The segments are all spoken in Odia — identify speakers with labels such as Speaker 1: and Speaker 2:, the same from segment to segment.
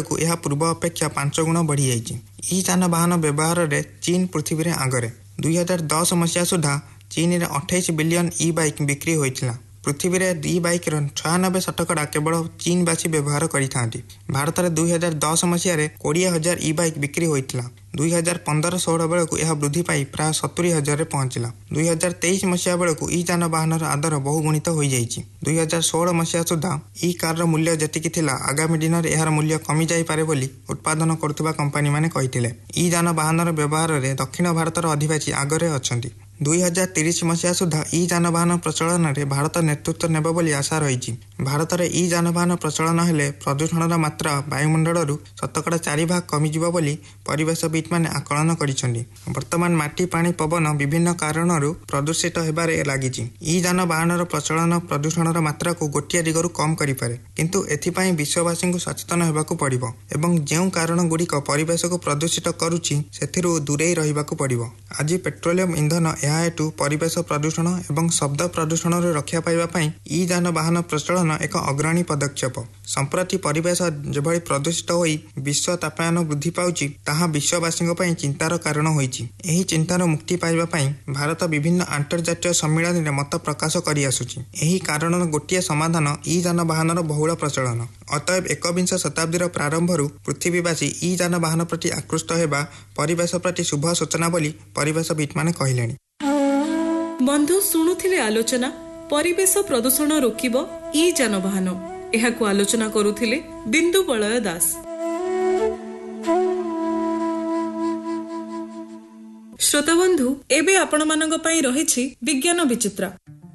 Speaker 1: ବେଳକୁ ଏହା ପୂର୍ବ ଅପେକ୍ଷା 5 ଗୁଣ ବଢ଼ିଯାଇଛି। ଇ ଯାନବାହନ ବ୍ୟବହାରରେ ଚୀନ ପୃଥିବୀରେ ଆଗରେ। 2010 ମସିହା ସୁଦ୍ଧା ଚୀନରେ 28 ବିଲିୟନ ଇ ବାଇକ୍ ବିକ୍ରି ହୋଇଥିଲା। ପୃଥିବୀରେ ଇ ବାଇକ୍ର 96% କେବଳ ଚୀନବାସୀ ବ୍ୟବହାର କରିଥାନ୍ତି। ଭାରତରେ 2010 ମସିହାରେ 20,000 ଇ ବାଇକ୍ ବିକ୍ରି ହୋଇଥିଲା। 2015-16 ବେଳକୁ ଏହା ବୃଦ୍ଧି ପାଇ ପ୍ରାୟ 70,000ରେ ପହଞ୍ଚିଲା। 2023 ମସିହା ବେଳକୁ ଇ ଯାନବାହନର ଆଦର ବହୁଗୁଣିତ ହୋଇଯାଇଛି। 2016 ମସିହା ସୁଦ୍ଧା ଇ କାର୍ର ମୂଲ୍ୟ ଯେତିକି ଥିଲା, ଆଗାମୀ ଦିନରେ ଏହାର ମୂଲ୍ୟ କମିଯାଇପାରେ ବୋଲି ଉତ୍ପାଦନ କରୁଥିବା କମ୍ପାନୀମାନେ କହିଥିଲେ। ଇ ଯାନବାହନର ବ୍ୟବହାରରେ ଦକ୍ଷିଣ ଭାରତର ଅଧିବାସୀ ଆଗରେ ଅଛନ୍ତି। 2030 ମସିହା ସୁଦ୍ଧା ଇ ଯାନବାହନ ପ୍ରଚଳନରେ ଭାରତ ନେତୃତ୍ୱ ନେବ ବୋଲି ଆଶା ରହିଛି। ଭାରତରେ ଇ ଯାନବାହନ ପ୍ରଚଳନ ହେଲେ ପ୍ରଦୂଷଣର ମାତ୍ରା ବାୟୁମଣ୍ଡଳରୁ 4% କମିଯିବ ବୋଲି ପରିବେଶବିତ୍ମାନେ ଆକଳନ କରିଛନ୍ତି। ବର୍ତ୍ତମାନ ମାଟି, ପାଣି, ପବନ ବିଭିନ୍ନ କାରଣରୁ ପ୍ରଦୂଷିତ ହେବାରେ ଲାଗିଛି। ଇ ଯାନବାହନର ପ୍ରଚଳନ ପ୍ରଦୂଷଣର ମାତ୍ରାକୁ ଗୋଟିଏ ଦିଗରୁ କମ୍ କରିପାରେ, କିନ୍ତୁ ଏଥିପାଇଁ ବିଶ୍ୱବାସୀଙ୍କୁ ସଚେତନ ହେବାକୁ ପଡ଼ିବ ଏବଂ ଯେଉଁ କାରଣଗୁଡ଼ିକ ପରିବେଶକୁ ପ୍ରଦୂଷିତ କରୁଛି ସେଥିରୁ ଦୂରେଇ ରହିବାକୁ ପଡ଼ିବ। ଆଜି ପେଟ୍ରୋଲିୟମ ଇନ୍ଧନ ଏହା ହେତୁ ପରିବେଶ ପ୍ରଦୂଷଣ ଏବଂ ଶବ୍ଦ ପ୍ରଦୂଷଣରୁ ରକ୍ଷା ପାଇବା ପାଇଁ ଇ ଯାନବାହନ ପ୍ରଚଳନ ଏକ ଅଗ୍ରଣୀ ପଦକ୍ଷେପ। ସମ୍ପ୍ରତି ପରିବେଶ ଯେଭଳି ପ୍ରଦୂଷିତ ହୋଇ ବିଶ୍ୱ ତାପାୟନ ବୃଦ୍ଧି ପାଉଛି, ତାହା ବିଶ୍ୱବାସୀଙ୍କ ପାଇଁ ଚିନ୍ତାର କାରଣ ହୋଇଛି। ଏହି ଚିନ୍ତାର ମୁକ୍ତି ପାଇବା ପାଇଁ ଭାରତ ବିଭିନ୍ନ ଆନ୍ତର୍ଜାତୀୟ ସମ୍ମିଳନୀରେ ମତ ପ୍ରକାଶ କରିଆସୁଛି। ଏହି କାରଣର ଗୋଟିଏ ସମାଧାନ ଇ ଯାନବାହନର ବହୁଳ ପ୍ରଚଳନ। ଅତଏବ ଏକବିଂଶ ଶତାବ୍ଦୀର ପ୍ରାରମ୍ଭରୁ ପୃଥିବୀବାସୀ ଇ ଯାନବାହନ ପ୍ରତି ଆକୃଷ୍ଟ ହେବା ପରିବେଶ ପ୍ରତି ଶୁଭ ସୂଚନା ବୋଲି ପରିବେଶବିତ୍ମାନେ କହିଲେଣି।
Speaker 2: ବନ୍ଧୁ ଶୁଣୁଥିଲେ ଆଲୋଚନା ପରିବେଶ ପ୍ରଦୂଷଣ ରୋକିବ ଇ ଯାନବାହନ। ଏହାକୁ ଆଲୋଚନା କରୁଥିଲେ ବିନ୍ଦୁ ବଳୟ ଦାସ। ଶ୍ରୋତାବନ୍ଧୁ, ଏବେ ଆପଣମାନଙ୍କ ପାଇଁ ରହିଛି ବିଜ୍ଞାନ ବିଚିତ୍ର।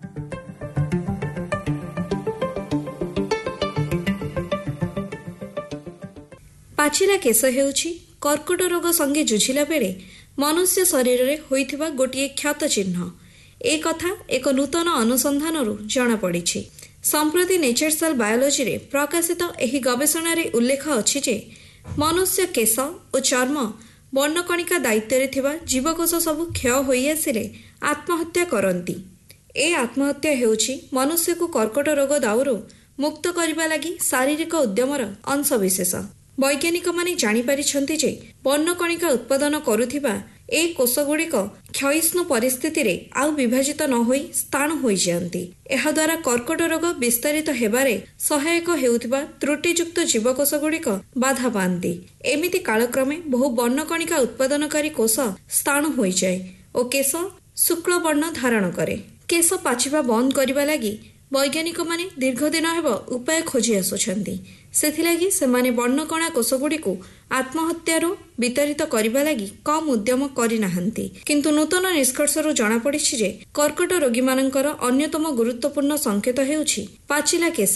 Speaker 2: ପାଚିଲା କେଶ ହେଉଛି କର୍କଟ ରୋଗ ସଙ୍ଗେ ଯୁଝିଲା ବେଳେ ମନୁଷ୍ୟ ଶରୀରରେ ହୋଇଥିବା ଗୋଟିଏ କ୍ଷତ ଚିହ୍ନ। ଏ କଥା ଏକ ନୂତନ ଅନୁସନ୍ଧାନରୁ ଜଣାପଡ଼ିଛି। ସମ୍ପ୍ରତି ନେଚର ସେଲ୍ ବାୟୋଲୋଜିରେ ପ୍ରକାଶିତ ଏହି ଗବେଷଣାରେ ଉଲ୍ଲେଖ ଅଛି ଯେ ମନୁଷ୍ୟ କେଶ ଓ ଚର୍ମ ବର୍ଣ୍ଣକଣିକା ଦାୟିତ୍ୱରେ ଥିବା ଜୀବକୋଷ ସବୁ କ୍ଷୟ ହୋଇଆସିଲେ ଆତ୍ମହତ୍ୟା କରନ୍ତି। ଏ ଆତ୍ମହତ୍ୟା ହେଉଛି ମନୁଷ୍ୟକୁ କର୍କଟ ରୋଗ ଦାଉରୁ ମୁକ୍ତ କରିବା ଲାଗି ଶାରୀରିକ ଉଦ୍ୟମର ଅଂଶବିଶେଷ। ବୈଜ୍ଞାନିକମାନେ ଜାଣିପାରିଛନ୍ତି ଯେ ବର୍ଣ୍ଣକଣିକା ଉତ୍ପାଦନ କରୁଥିବା ଏ କୋଷଗୁଡ଼ିକ କ୍ଷୟିଷ୍ଣୁ ପରିସ୍ଥିତିରେ ଆଉ ବିଭାଜିତ ନ ହୋଇ ସ୍ଥାଣୁ ହୋଇଯାଆନ୍ତି। ଏହାଦ୍ୱାରା କର୍କଟ ରୋଗ ବିସ୍ତାରିତ ହେବାରେ ସହାୟକ ହେଉଥିବା ତ୍ରୁଟିଯୁକ୍ତ ଜୀବକୋଷଗୁଡ଼ିକ ବାଧା ପାଆନ୍ତି। ଏମିତି କାଳକ୍ରମେ ବହୁ ବର୍ଣ୍ଣକଣିକା ଉତ୍ପାଦନକାରୀ କୋଷ ସ୍ଥାଣୁ ହୋଇଯାଏ ଓ କେଶ ଶୁକ୍ଳ ବର୍ଣ୍ଣ ଧାରଣ କରେ। କେଶ ପାଚିବା ବନ୍ଦ କରିବା ଲାଗି ବୈଜ୍ଞାନିକମାନେ ଦୀର୍ଘଦିନ ହେବ ଉପାୟ ଖୋଜି ଆସୁଛନ୍ତି। ସେଥିଲାଗି ସେମାନେ ବର୍ଣ୍ଣକଣା କୋଷଗୁଡ଼ିକୁ ଆତ୍ମହତ୍ୟାରୁ ବିତାଡ଼ିତ କରିବା ଲାଗି କମ୍ ଉଦ୍ୟମ କରିନାହାନ୍ତି। କିନ୍ତୁ ନୂତନ ନିଷ୍କର୍ଷରୁ ଜଣାପଡ଼ିଛି ଯେ କର୍କଟ ରୋଗୀମାନଙ୍କର ଅନ୍ୟତମ ଗୁରୁତ୍ୱପୂର୍ଣ୍ଣ ସଂକେତ ହେଉଛି ପାଚିଲା କେଶ।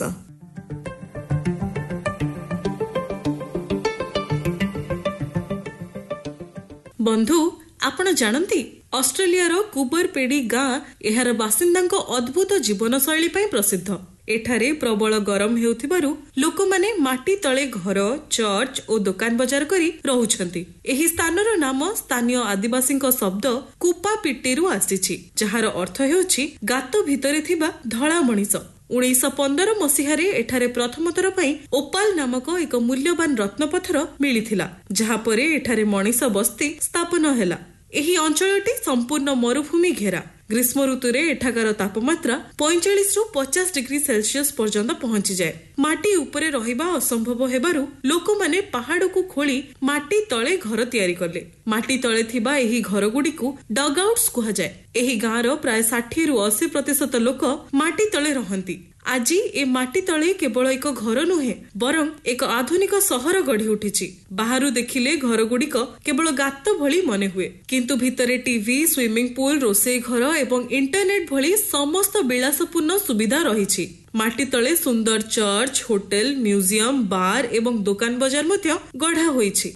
Speaker 2: ବନ୍ଧୁ, ଆପଣ ଜାଣନ୍ତି ଅଷ୍ଟ୍ରେଲିଆର କୁବର ପେଡି ଗାଁ ଏହାର ବାସିନ୍ଦାଙ୍କ ଅଦ୍ଭୁତ ଜୀବନଶୈଳୀ ପାଇଁ ପ୍ରସିଦ୍ଧ। ଏଠାରେ ପ୍ରବଳ ଗରମ ହେଉଥିବାରୁ ଲୋକମାନେ ମାଟି ତଳେ ଘର, ଚର୍ଚ୍ଚ ଓ ଦୋକାନ ବଜାର କରି ରହୁଛନ୍ତି। ଏହି ସ୍ଥାନର ନାମ ସ୍ଥାନୀୟ ଆଦିବାସୀଙ୍କ ଶବ୍ଦ କୁପା ପିଟିରୁ ଆସିଛି, ଯାହାର ଅର୍ଥ ହେଉଛି ଗାତ ଭିତରେ ଥିବା ଧଳା ମଣିଷ। 1915 ମସିହାରେ ଏଠାରେ ପ୍ରଥମ ଥର ପାଇଁ ଓପାଲ ନାମକ ଏକ ମୂଲ୍ୟବାନ ରତ୍ନପଥର ମିଳିଥିଲା, ଯାହାପରେ ଏଠାରେ ମଣିଷ ବସ୍ତି ସ୍ଥାପନ ହେଲା। ଏହି ଅଞ୍ଚଳଟି ସମ୍ପୂର୍ଣ୍ଣ ମରୁଭୂମି ଘେରା। ଗ୍ରୀଷ୍ମ ଋତୁରେ ଏଠାକାର ତାପମାତ୍ରା 45ରୁ 50 ଡିଗ୍ରୀ ସେଲସିୟସ ପର୍ଯ୍ୟନ୍ତ ପହଞ୍ଚିଯାଏ। ମାଟି ଉପରେ ରହିବା ଅସମ୍ଭବ ହେବାରୁ ଲୋକମାନେ ପାହାଡକୁ ଖୋଳି ମାଟି ତଳେ ଘର ତିଆରି କଲେ। ମାଟି ତଳେ ଥିବା ଏହି ଘରଗୁଡ଼ିକୁ ଡଗ୍ଆଉଟ୍ସ କୁହାଯାଏ। ଏହି ଗାଁର ପ୍ରାୟ 60ରୁ 80% ଲୋକ ମାଟି ତଳେ ରହନ୍ତି। ଆଜି ଏ ମାଟି ତଳେ କେବଳ ଏକ ଘର ନୁହେଁ, ବରଂ ଏକ ଆଧୁନିକ ସହର ଗଢି ଉଠିଛି। ବାହାରୁ ଦେଖିଲେ ଘରଗୁଡ଼ିକ କେବଳ ଗାତ ଭଳି ମନେ ହୁଏ, କିନ୍ତୁ ଭିତରେ ଟିଭି, ସୁଇମିଂ ପୁଲ, ରୋଷେଇ ଘର ଏବଂ ଇଣ୍ଟରନେଟ ଭଳି ସମସ୍ତ ବିଳାସପୂର୍ଣ୍ଣ ସୁବିଧା ରହିଛି। ମାଟି ତଳେ ସୁନ୍ଦର ଚର୍ଚ୍ଚ, ହୋଟେଲ, ମ୍ୟୁଜିୟମ, ବାର ଏବଂ ଦୋକାନ ବଜାର ମଧ୍ୟ ଗଢା ହୋଇଛି।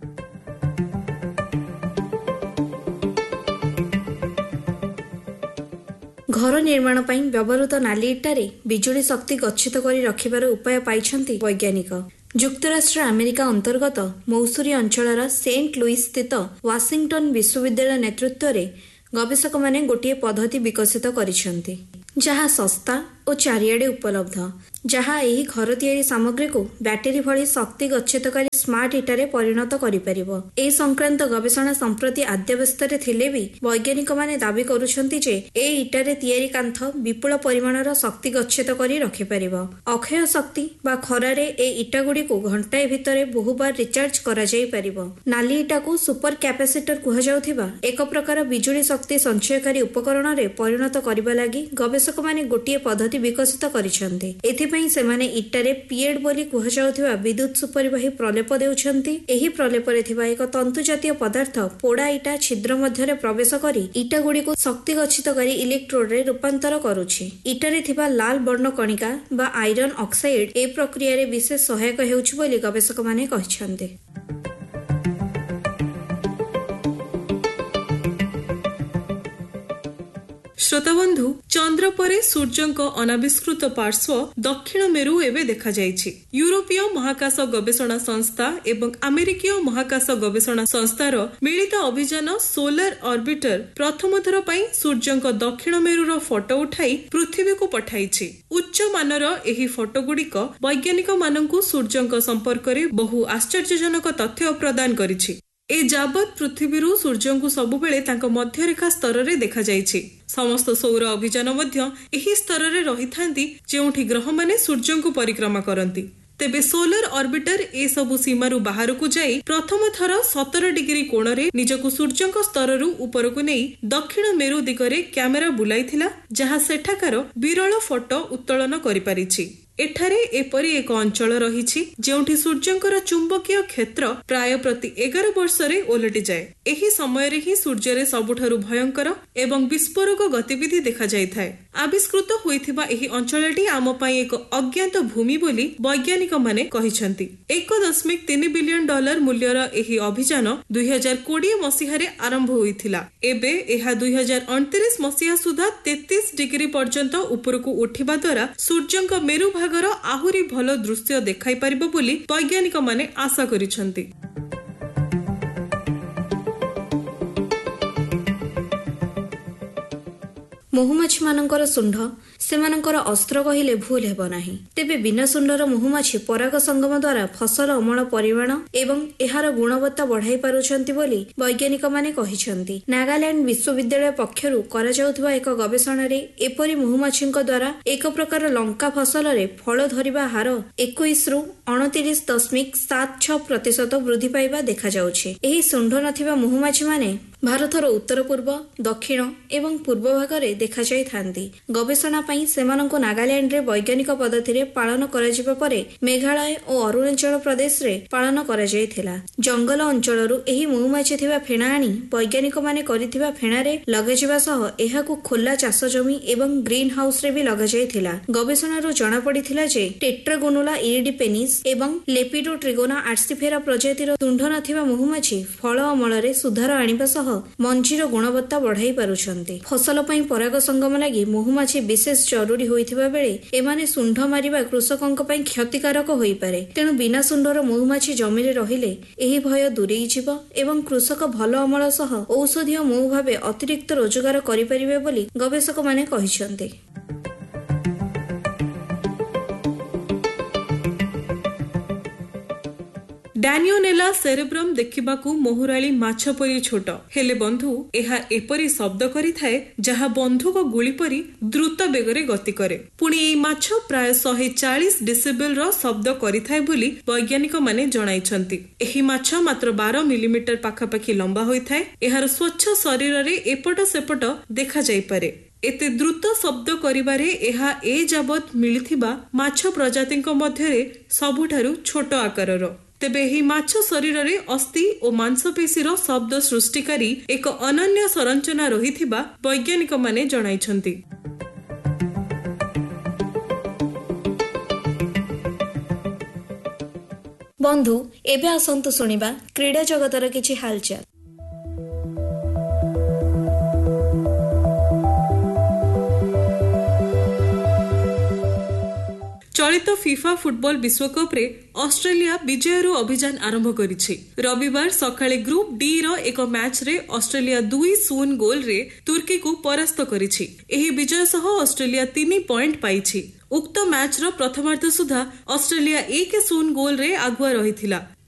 Speaker 2: ଘର ନିର୍ମାଣ ପାଇଁ ବ୍ୟବହୃତ ନାଲି ଇଟାରେ ବିଜୁଳି ଶକ୍ତି ଗଚ୍ଛିତ କରି ରଖିବାର ଉପାୟ ପାଇଛନ୍ତି ବୈଜ୍ଞାନିକ। ଯୁକ୍ତରାଷ୍ଟ୍ର ଆମେରିକା ଅନ୍ତର୍ଗତ ମୌସୁରୀ ଅଞ୍ଚଳର ସେଣ୍ଟ ଲୁଇସ୍ ସ୍ଥିତ ୱାସିଂଟନ ବିଶ୍ୱବିଦ୍ୟାଳୟ ନେତୃତ୍ୱରେ ଗବେଷକମାନେ ଗୋଟିଏ ପଦ୍ଧତି ବିକଶିତ କରିଛନ୍ତି, ଯାହା ଶସ୍ତା ଓ
Speaker 3: ଓ ଚାରିଆଡ଼େ ଉପଲବ୍ଧ, ଯାହା ଏହି ଘର ତିଆରି ସାମଗ୍ରୀକୁ ବ୍ୟାଟେରୀ ଭଳି ଶକ୍ତି ଗଚ୍ଛିତକାରୀ ସ୍ମାର୍ଟ ଇଟାରେ ପରିଣତ କରିପାରିବ। ଏହି ସଂକ୍ରାନ୍ତ ଗବେଷଣା ସମ୍ପ୍ରତି ଆଦ୍ୟାବସ୍ଥାରେ ଥିଲେ ବି ବୈଜ୍ଞାନିକମାନେ ଦାବି କରୁଛନ୍ତି ଯେ ଏହି ଇଟାରେ ତିଆରି କାନ୍ଥ ବିପୁଳ ପରିମାଣର ଶକ୍ତି ଗଚ୍ଛିତ କରି ରଖିପାରିବ। ଅକ୍ଷୟ ଶକ୍ତି ବା ଖରାରେ ଏହି ଇଟାଗୁଡ଼ିକୁ ଘଣ୍ଟାଏ ଭିତରେ ବହୁବାର ରିଚାର୍ଜ କରାଯାଇ ପାରିବ। ନାଲି ଇଟାକୁ ସୁପର କ୍ୟାପାସିଟର କୁହାଯାଉଥିବା ଏକ ପ୍ରକାର ବିଜୁଳି ଶକ୍ତି ସଞ୍ଚୟକାରୀ ଉପକରଣରେ ପରିଣତ କରିବା ଲାଗି ଗବେଷକମାନେ ଗୋଟିଏ ପଦ୍ଧତି ବିକଶିତ କରିଛନ୍ତି। ଏଥିପାଇଁ ସେମାନେ ଇଟାରେ ପିଏଡ୍ ବୋଲି କୁହାଯାଉଥିବା ବିଦ୍ୟୁତ ସୁପରିବାହୀ ପ୍ରଲେପ ଦେଉଛନ୍ତି। ଏହି ପ୍ରଲେପରେ ଥିବା ଏକ ତନ୍ତୁ ଜାତୀୟ ପଦାର୍ଥ ପୋଡ଼ା ଇଟା ଛିଦ୍ର ମଧ୍ୟରେ ପ୍ରବେଶ କରି ଇଟା ଗୁଡ଼ିକୁ ଶକ୍ତି ଗଚ୍ଛିତକାରୀ ଇଲେକ୍ଟ୍ରୋଡରେ ରୂପାନ୍ତର କରୁଛି। ଇଟାରେ ଥିବା ଲାଲ ବର୍ଣ୍ଣ କଣିକା ବା ଆଇରନ୍ ଅକ୍ସାଇଡ୍ ଏ ପ୍ରକ୍ରିୟାରେ ବିଶେଷ ସହାୟକ ହେଉଛି ବୋଲି ଗବେଷକମାନେ କହିଛନ୍ତି।
Speaker 2: ଶ୍ରୋତାବନ୍ଧୁ, ଚନ୍ଦ୍ର ପରେ ସୂର୍ଯ୍ୟଙ୍କ ଅନାବିଷ୍କୃତ ପାର୍ଶ୍ୱ ଦକ୍ଷିଣ ମେରୁ ଏବେ ଦେଖାଯାଇଛି। ୟୁରୋପୀୟ ମହାକାଶ ଗବେଷଣା ସଂସ୍ଥା ଏବଂ ଆମେରିକୀୟ ମହାକାଶ ଗବେଷଣା ସଂସ୍ଥାର ମିଳିତ ଅଭିଯାନ ସୋଲାର ଅର୍ବିଟର ପ୍ରଥମ ଥର ପାଇଁ ସୂର୍ଯ୍ୟଙ୍କ ଦକ୍ଷିଣ ମେରୁର ଫଟୋ ଉଠାଇ ପୃଥିବୀକୁ ପଠାଇଛି। ଉଚ୍ଚ ମାନର ଏହି ଫଟୋ ଗୁଡ଼ିକ ବୈଜ୍ଞାନିକମାନଙ୍କୁ ସୂର୍ଯ୍ୟଙ୍କ ସମ୍ପର୍କରେ ବହୁ ଆଶ୍ଚର୍ଯ୍ୟଜନକ ତଥ୍ୟ ପ୍ରଦାନ କରିଛି। ଏ ଯାବତ୍ ପୃଥିବୀରୁ ସୂର୍ଯ୍ୟଙ୍କୁ ସବୁବେଳେ ତାଙ୍କ ମଧ୍ୟରେଖା ସ୍ତରରେ ଦେଖାଯାଇଛି। ସମସ୍ତ ସୌର ଅଭିଯାନ ମଧ୍ୟ ଏହି ସ୍ତରରେ ରହିଥାନ୍ତି ଯେଉଁଠି ଗ୍ରହମାନେ ସୂର୍ଯ୍ୟଙ୍କୁ ପରିକ୍ରମା କରନ୍ତି। ତେବେ ସୋଲାର ଅର୍ବିଟର ଏସବୁ ସୀମାରୁ ବାହାରକୁ ଯାଇ ପ୍ରଥମ ଥର 17 ଡିଗ୍ରୀ କୋଣରେ ନିଜକୁ ସୂର୍ଯ୍ୟଙ୍କ ସ୍ତରରୁ ଉପରକୁ ନେଇ ଦକ୍ଷିଣ ମେରୁ ଦିଗରେ କ୍ୟାମେରା ବୁଲାଇଥିଲା, ଯାହା ସେଠାକାର ବିରଳ ଫଟୋ ଉତ୍ତୋଳନ କରିପାରିଛି। ଏଠାରେ ଏପରି ଏକ ଅଞ୍ଚଳ ରହିଛି ଯେଉଁଠି ସୂର୍ଯ୍ୟଙ୍କର ଚୁମ୍ବକୀୟ କ୍ଷେତ୍ର ପ୍ରାୟ ପ୍ରତି 11 ବର୍ଷରେ ଓଲଟିଯାଏ। ଏହି ସମୟରେ ହିଁ ସୂର୍ଯ୍ୟରେ ସବୁଠାରୁ ଭୟଙ୍କର ଏବଂ ବିସ୍ଫୋରକ ଗତିବିଧି ଦେଖାଯାଇଥାଏ। ଆବିଷ୍କୃତ ହୋଇଥିବା ଏହି ଅଞ୍ଚଳଟି ଆମ ପାଇଁ ଏକ ଅଜ୍ଞାତ ଭୂମି ବୋଲି ବୈଜ୍ଞାନିକମାନେ କହିଛନ୍ତି। $1.3 ବିଲିୟନ ମୂଲ୍ୟର ଏହି ଅଭିଯାନ 2020 ମସିହାରେ ଆରମ୍ଭ ହୋଇଥିଲା। ଏବେ ଏହା 2029 ମସିହା ସୁଦ୍ଧା 33 ଡିଗ୍ରୀ ପର୍ଯ୍ୟନ୍ତ ଉପରକୁ ଉଠିବା ଦ୍ୱାରା ସୂର୍ଯ୍ୟଙ୍କ ମେରୁ ଭାଗର ଆହୁରି ଭଲ ଦୃଶ୍ୟ ଦେଖାଇ ପାରିବ ବୋଲି ବୈଜ୍ଞାନିକମାନେ ଆଶା କରିଛନ୍ତି।
Speaker 3: ମହୁମାଛିମାନଙ୍କର ଶୁଣ୍ଢ ସେମାନଙ୍କର ଅସ୍ତ୍ର କହିଲେ ଭୁଲ ହେବ ନାହିଁ। ତେବେ ବିନା ଶୁଣ୍ଢର ମହୁମାଛି ପରାଗ ସଙ୍ଗମ ଦ୍ୱାରା ଫସଲ ଅମଳ ପରିମାଣ ଏବଂ ଏହାର ଗୁଣବତ୍ତା ବଢାଇ ପାରୁଛନ୍ତି ବୋଲି ବୈଜ୍ଞାନିକମାନେ କହିଛନ୍ତି। ନାଗାଲାଣ୍ଡ ବିଶ୍ୱବିଦ୍ୟାଳୟ ପକ୍ଷରୁ କରାଯାଉଥିବା ଏକ ଗବେଷଣାରେ ଏପରି ମହୁମାଛିଙ୍କ ଦ୍ୱାରା ଏକ ପ୍ରକାର ଲଙ୍କା ଫସଲରେ ଫଳ ଧରିବା ହାର 21ରୁ 29.76% ବୃଦ୍ଧି ପାଇବା ଦେଖାଯାଉଛି। ଏହି ଶୁଣ୍ଢ ନଥିବା ମହୁମାଛିମାନେ ଭାରତର ଉତ୍ତର ପୂର୍ବ, ଦକ୍ଷିଣ ଏବଂ ପୂର୍ବ ଭାଗରେ ଦେଖାଯାଇଥାନ୍ତି। ଗବେଷଣା ପାଇଁ ସେମାନଙ୍କୁ ନାଗାଲାଣ୍ଡରେ ବୈଜ୍ଞାନିକ ପଦ୍ଧତିରେ ପାଳନ କରାଯିବା ପରେ ମେଘାଳୟ ଓ ଅରୁଣାଚଳ ପ୍ରଦେଶରେ ପାଳନ କରାଯାଇଥିଲା। ଜଙ୍ଗଲ ଅଞ୍ଚଳରୁ ଏହି ମହୁମାଛି ଥିବା ଫେଣା ଆଣି ବୈଜ୍ଞାନିକମାନେ କରିଥିବା ଫେଣାରେ ଲଗାଯିବା ସହ ଏହାକୁ ଖୋଲା ଚାଷ ଜମି ଏବଂ ଗ୍ରୀନ ହାଉସରେ ବି ଲଗାଯାଇଥିଲା। ଗବେଷଣାରୁ ଜଣାପଡ଼ିଥିଲା ଯେ ଟେଟ୍ରାଗୋନୁଲା ଇରିଡିପେନିସ୍ ଏବଂ ଲେପିଡୋଟ୍ରିଗୋନା ଆର୍ସିଫେରା ପ୍ରଜାତିର ଶୁଣ୍ଢ ନଥିବା ମହୁମାଛି ଫଳ ଅମଳରେ ସୁଧାର ଆଣିବା ସହ ମଞ୍ଜିର ଗୁଣବତ୍ତା ବଢାଇ ପାରୁଛନ୍ତି। ଫସଲ ପାଇଁ ପରାଗ ସଙ୍ଗମ ଲାଗି ମହୁମାଛି ବିଶେଷ ଜରୁରୀ ହୋଇଥିବା ବେଳେ ଏମାନେ ଶୁଣ୍ଢ ମାରିବା କୃଷକଙ୍କ ପାଇଁ କ୍ଷତିକାରକ ହୋଇପାରେ। ତେଣୁ ବିନା ଶୁଣ୍ଢର ମହୁମାଛି ଜମିରେ ରହିଲେ ଏହି ଭୟ ଦୂରେଇ ଯିବ ଏବଂ କୃଷକ ଭଲ ଅମଳ ସହ ଔଷଧୀୟ ମହୁ ଭାବେ ଅତିରିକ୍ତ ରୋଜଗାର କରିପାରିବେ ବୋଲି ଗବେଷକମାନେ କହିଛନ୍ତି।
Speaker 2: ଡାନିଓନେଲା ସେରେବ୍ରମ୍ ଦେଖିବାକୁ ମହୁରାଳି ମାଛ ପରି ଛୋଟ, ହେଲେ ବନ୍ଧୁ ଏହା ଏପରି ଶବ୍ଦ କରିଥାଏ ଯାହା ବନ୍ଧୁକ ଗୁଳି ପରି ଦ୍ରୁତ ବେଗରେ ଗତି କରେ। ପୁଣି ଏହି ମାଛ ପ୍ରାୟ 140 ଡିସିବେଲର ଶବ୍ଦ କରିଥାଏ ବୋଲି ବୈଜ୍ଞାନିକମାନେ ଜଣାଇଛନ୍ତି। ଏହି ମାଛ ମାତ୍ର 12 ମିଲିମିଟର ପାଖାପାଖି ଲମ୍ବା ହୋଇଥାଏ। ଏହାର ସ୍ୱଚ୍ଛ ଶରୀରରେ ଏପଟ ସେପଟ ଦେଖାଯାଇପାରେ। ଏତେ ଦ୍ରୁତ ଶବ୍ଦ କରିବାରେ ଏହା ଏ ଯାବତ୍ ମିଳିଥିବା ମାଛ ପ୍ରଜାତିଙ୍କ ମଧ୍ୟରେ ସବୁଠାରୁ ଛୋଟ ଆକାରର। ତେବେ ଏହି ମାଛ ଶରୀରରେ ଅସ୍ଥି ଓ ମାଂସପେଶୀର ଶବ୍ଦ ସୃଷ୍ଟିକାରୀ ଏକ ଅନନ୍ୟ ସଂରଚନା ରହିଥିବା ବୈଜ୍ଞାନିକମାନେ ଜଣାଇଛନ୍ତି।
Speaker 3: ବନ୍ଧୁ, ଏବେ ଆସନ୍ତୁ ଶୁଣିବା କ୍ରୀଡ଼ା ଜଗତର କିଛି ହାଲଚାଲ।
Speaker 2: ଚଳିତ ଫିଫା ଫୁଟबल विश्वकप रे ऑस्ट्रेलिया विजयरू अभियान आरंभ करिछि। रविवार सकाळे ग्रुप डी रो एक मैच रे ऑस्ट्रेलिया 2-0 गोल रे तुर्की को परास्त करिछि। एही विजय सह ऑस्ट्रेलिया 3 पॉइंट पाइछि। उक्त मैच रो प्रथमार्ध सुधा ऑस्ट्रेलिया 1-0 गोल रे आगुआ रहिथिला।